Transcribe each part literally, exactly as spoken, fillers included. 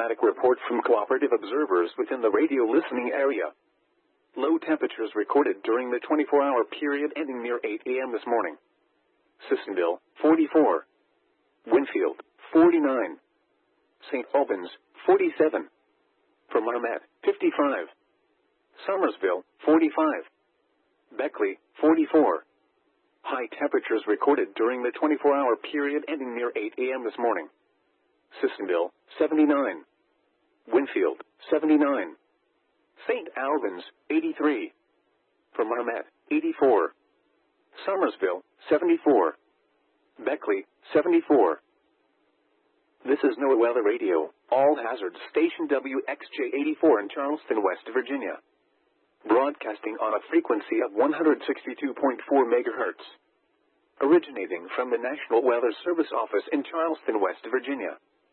static report from cooperative observers within the radio listening area. Low temperatures recorded during the twenty-four hour period ending near eight a m this morning. Sissonville, forty-four. Winfield, forty-nine. Saint Albans, forty-seven. Fermanagh, fifty-five. Somersville, forty-five. Beckley, forty-four. High temperatures recorded during the twenty-four hour period ending near eight a m this morning. Sissonville, seventy-nine. Winfield, seventy-nine. Saint Albans, eighty-three. Fermanagh, eighty-four. Somersville, seventy-four. Beckley, seventy-four. This is NOAA Weather Radio, all hazards station W X J eighty-four in Charleston, West Virginia. Broadcasting on a frequency of one hundred sixty-two point four megahertz. Originating from the National Weather Service office in Charleston, West Virginia.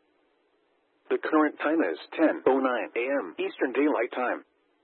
The current time is ten oh nine a m Eastern Daylight Time.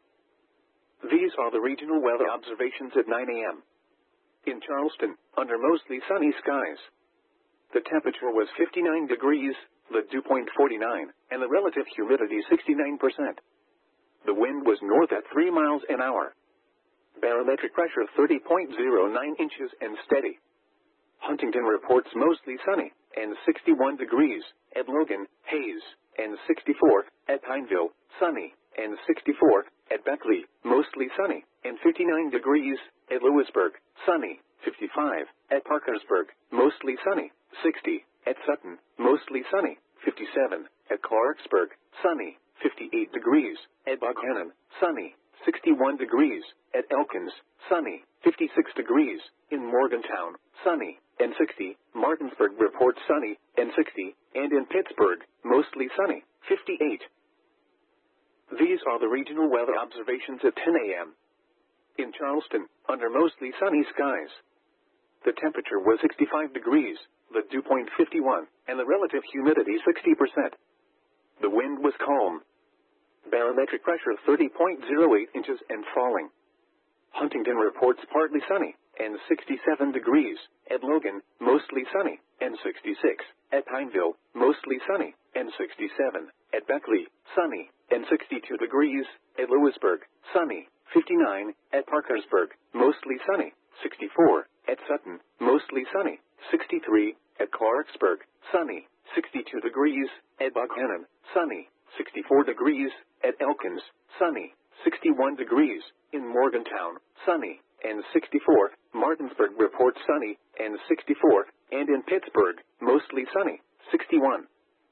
These are the regional weather observations at nine a m In Charleston, under mostly sunny skies. The temperature was fifty-nine degrees, the dew point forty-nine, and the relative humidity sixty-nine percent. The wind was north at three miles an hour. Barometric pressure thirty point oh nine inches and steady. Huntington reports mostly sunny, and sixty-one degrees, at Logan, Hayes, and sixty-four, at Pineville, sunny, and sixty-four, at Beckley, mostly sunny, and fifty-nine degrees, at Lewisburg, sunny, fifty-five, at Parkersburg, mostly sunny, sixty, at Sutton, mostly sunny, fifty-seven, at Clarksburg, sunny, fifty-eight degrees, at Buckhannon, sunny, sixty-one degrees, at Elkins, sunny, fifty-six degrees, in Morgantown, sunny, and sixty, Martinsburg reports sunny, and sixty, and in Pittsburgh, mostly sunny, fifty-eight. These are the regional weather observations at ten a m In Charleston, under mostly sunny skies. The temperature was sixty-five degrees, the dew point fifty-one, and the relative humidity sixty percent. The wind was calm. Barometric pressure thirty point oh eight inches and falling. Huntington reports partly sunny, and sixty-seven degrees, at Logan, mostly sunny, and sixty-six, at Pineville, mostly sunny, and sixty-seven, at Beckley, sunny, and sixty-two degrees, at Lewisburg, sunny, fifty-nine, at Parkersburg, mostly sunny, sixty-four, at Sutton, mostly sunny, sixty-three, at Clarksburg, sunny, sixty-two degrees, at Buckhannon, sunny, sixty-four degrees, at Elkins, sunny, sixty-one degrees, in Morgantown, sunny, and sixty-four, Martinsburg reports sunny, and sixty-four, and in Pittsburgh, mostly sunny, sixty-one.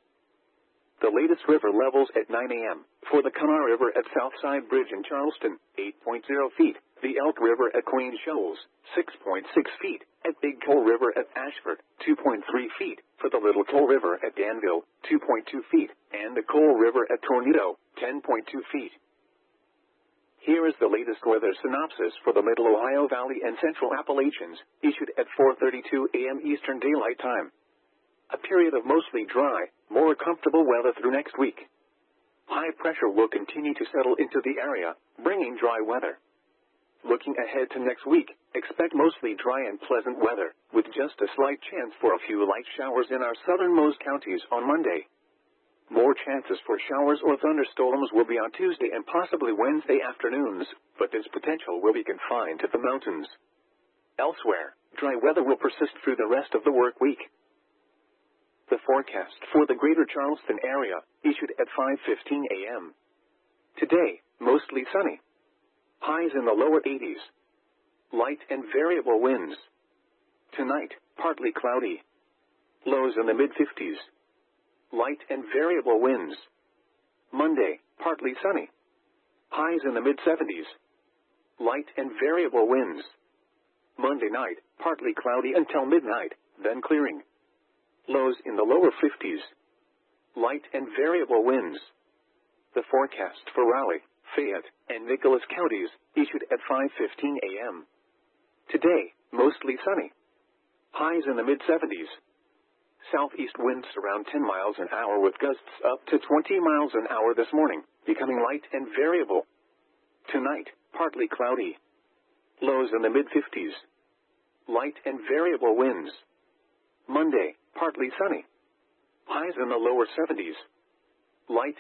The latest river levels at nine a m For the Kanawha River at Southside Bridge in Charleston, eight point oh feet. The Elk River at Queen Shoals, six point six feet. At Big Coal River at Ashford, two point three feet. For the Little Coal River at Danville, two point two feet. And the Coal River at Tornado, ten point two feet. Here is the latest weather synopsis for the Middle Ohio Valley and Central Appalachians, issued at four thirty-two a m Eastern Daylight Time. A period of mostly dry, more comfortable weather through next week. High pressure will continue to settle into the area, bringing dry weather. Looking ahead to next week, expect mostly dry and pleasant weather, with just a slight chance for a few light showers in our southernmost counties on Monday. More chances for showers or thunderstorms will be on Tuesday and possibly Wednesday afternoons, but this potential will be confined to the mountains. Elsewhere, dry weather will persist through the rest of the work week. The forecast for the greater Charleston area, issued at five fifteen a m Today, mostly sunny. Highs in the lower eighties. Light and variable winds. Tonight, partly cloudy. Lows in the mid-fifties. Light and variable winds. Monday, partly sunny. Highs in the mid-seventies. Light and variable winds. Monday night, partly cloudy until midnight, then clearing. Lows in the lower fifties. Light and variable winds. The forecast for Raleigh, Fayette, and Nicholas counties, issued at five fifteen a m Today, mostly sunny. Highs in the mid-seventies. Southeast winds around ten miles an hour with gusts up to twenty miles an hour this morning, becoming light and variable. Tonight, partly cloudy. Lows in the mid-fifties. Light and variable winds. Monday, partly sunny. Highs in the lower seventies. Light